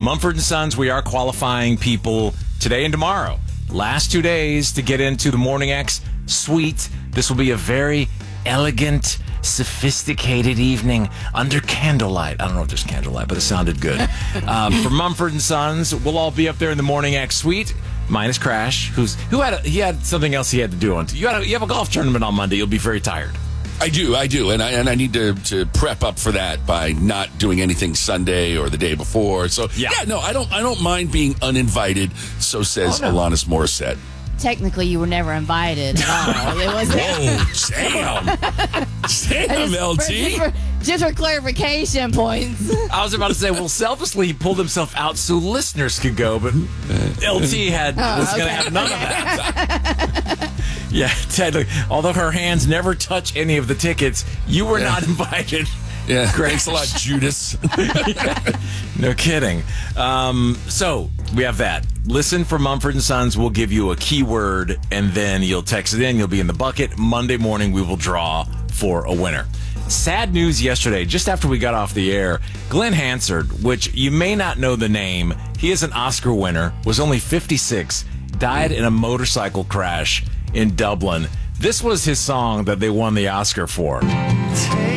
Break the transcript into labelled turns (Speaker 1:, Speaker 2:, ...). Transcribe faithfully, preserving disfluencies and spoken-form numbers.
Speaker 1: Mumford and Sons, we are qualifying people today and tomorrow. Last two days to get into the Morning X suite. This will be a very elegant, sophisticated evening under candlelight. I don't know if there's candlelight, but it sounded good. Uh, for Mumford and Sons, we'll all be up there in the Morning X suite. Minus Crash, who's who had a, he had something else he had to do on. You had a, you have a golf tournament on Monday. You'll be very tired.
Speaker 2: I do, I do, and I and I need to, to prep up for that by not doing anything Sunday or the day before. So yeah, yeah no, I don't I don't mind being uninvited. So says
Speaker 1: oh, no.
Speaker 2: Alanis Morissette.
Speaker 3: Technically, you were never invited at all. It was
Speaker 2: Whoa, damn, damn, L T.
Speaker 3: Just for, just for clarification points.
Speaker 1: I was about to say, well, selfishly he pulled himself out so listeners could go, but L T had
Speaker 3: oh,
Speaker 1: was
Speaker 3: okay.
Speaker 1: going to have none of that. Yeah, Ted, although her hands never touch any of the tickets, you were yeah. not invited.
Speaker 2: Yeah, thanks a lot, Judas.
Speaker 1: Yeah, no kidding. Um, so we have that. Listen for Mumford and Sons. We'll give you a keyword, and then you'll text it in. You'll be in the bucket. Monday morning, we will draw for a winner. Sad news yesterday, just after we got off the air, Glenn Hansard, which you may not know the name, he is an Oscar winner, was only fifty-six, died in a motorcycle crash in Dublin. This was his song that they won the Oscar for. Take